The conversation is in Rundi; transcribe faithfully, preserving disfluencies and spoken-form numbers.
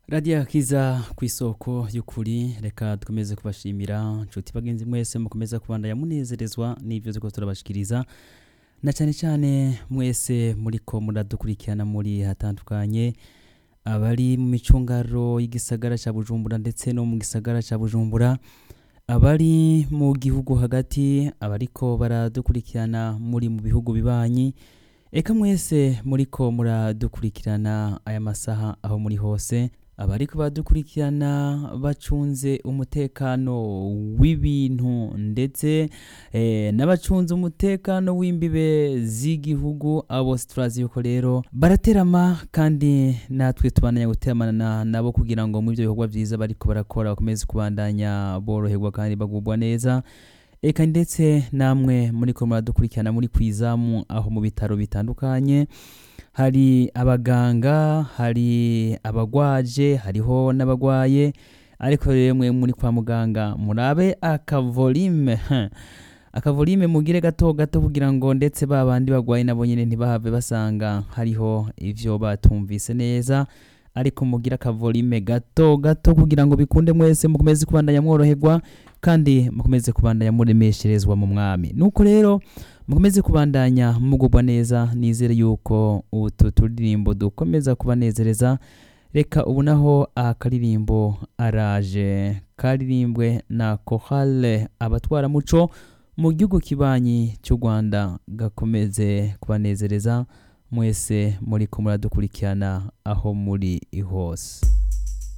Radio Akiza kw'isoko y'ukuri, reka dukomeze kubashimira nshuti bagenzi mwese mukomeza kubandanya munezerezwa n'ivyo turiko turabashikiriza, na cane cane mwese muriko muradukurikirana muri hatandukanye, abari mu micungaro y'igisagara ca Bujumbura ndetse no mu gisagara ca Bujumbura, abari mu gihugu hagati, abariko baradukurikirana muri mu bihugu bibanyi, eka mwese muriko muradukurikirana aya masaha aho muri hose, abariko badukurikirana bacunze umutekano w'ibintu ndetse eh, n'abacunze umutekano w'imbibe z'igihugu, abo turazi yuko rero baraterama kandi natwe tubandanya guteramana nabo kugira ngo mu ivyo bikorwa vyiza bariko barakora bakomeze kubandanya boroherwa kandi bagubwa neza. Eka ndetse namwe muriko muradukurikirana muri kwizamu aho mu bitaro bitandukanye, hari abaganga, hari abagwaje, hariho n'abagwaye, ariko rero mwe muri kwa muganga murabe akavolime akavolime mugire gato gato kugira ngo ndetse babandi bagwaye nabo nyene ntibahave basanga hariho ivyo batumvise neza, ariko mugira akavolime gato gato kugira ngo bikunde mwese mukomeze kubandanya mworoherwa kandi mukomeze kubandanya muremesherezwa mu mwami. Nuko rero mukomeze kubandanya mugubwa neza, nizere yuko utu turirimbo dukomeza kubanezereza. Reka ubu naho akaririmbo araje karirimbwe na Chorale Abatwara Muco mu gihugu kibanyi cy'u Rwanda, gakomeze kubanezereza mwese muriko muradukurikirana aho muri hose.